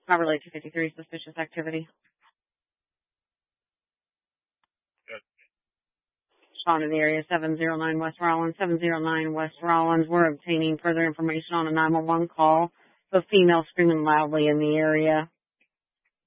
Not related to 53, suspicious activity. Good. Respond to the area 709 West Rollins. 709 West Rollins. We're obtaining further information on a 911 call of a female screaming loudly in the area.